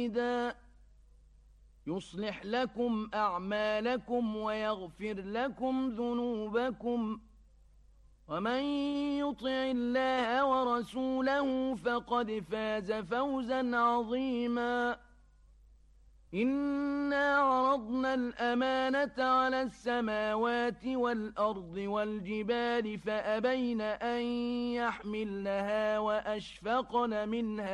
يصلح لكم أعمالكم ويغفر لكم ذنوبكم ومن يطع الله ورسوله فقد فاز فوزا عظيما إنا عرضنا الأمانة على السماوات والأرض والجبال فأبين أن يحملنها وأشفقن منها